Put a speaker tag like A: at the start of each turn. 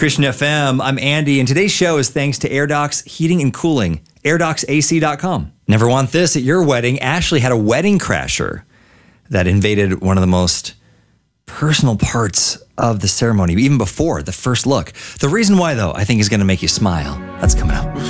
A: Christian FM. I'm Andy, and today's show is thanks to AirDocs Heating and Cooling, airdocsac.com. Never want this at your wedding. Ashley had a wedding crasher that invaded one of the most personal parts of the ceremony, even before the first look. The reason why, though, I think is going to make you smile. That's coming up.